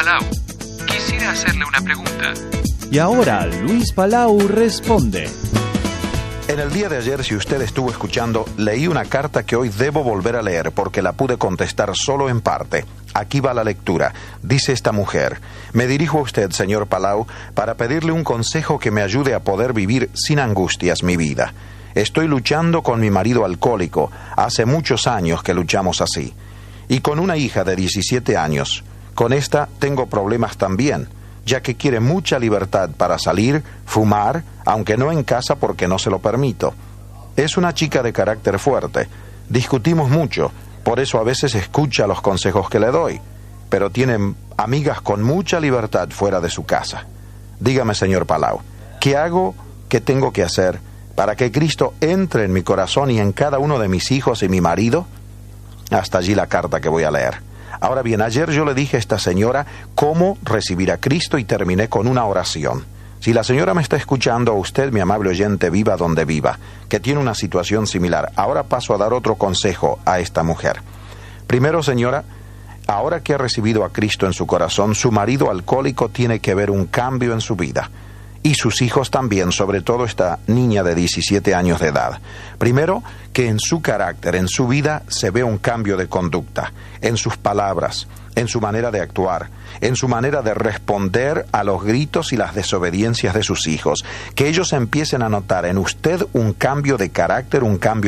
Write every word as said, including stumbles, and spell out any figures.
Palau. Quisiera hacerle una pregunta. Y ahora Luis Palau responde. En el día de ayer, si usted estuvo escuchando, leí una carta que hoy debo volver a leer porque la pude contestar solo en parte. Aquí va la lectura. Dice esta mujer: me dirijo a usted, señor Palau, para pedirle un consejo que me ayude a poder vivir sin angustias mi vida. Estoy luchando con mi marido alcohólico. Hace muchos años que luchamos así. Y con una hija de diecisiete años. Con esta tengo problemas también, ya que quiere mucha libertad para salir, fumar, aunque no en casa porque no se lo permito. Es una chica de carácter fuerte. Discutimos mucho, por eso a veces escucha los consejos que le doy, pero tiene amigas con mucha libertad fuera de su casa. Dígame, señor Palau, ¿qué hago, qué tengo que hacer para que Cristo entre en mi corazón y en cada uno de mis hijos y mi marido? Hasta allí la carta que voy a leer. Ahora bien, ayer yo le dije a esta señora cómo recibir a Cristo y terminé con una oración. Si la señora me está escuchando, a usted, mi amable oyente, viva donde viva, que tiene una situación similar, ahora paso a dar otro consejo a esta mujer. Primero, señora, ahora que ha recibido a Cristo en su corazón, su marido alcohólico tiene que ver un cambio en su vida. Y sus hijos también, sobre todo esta niña de diecisiete años de edad. Primero, que en su carácter, en su vida, se ve un cambio de conducta, en sus palabras, en su manera de actuar, en su manera de responder a los gritos y las desobediencias de sus hijos. Que ellos empiecen a notar en usted un cambio de carácter, un cambio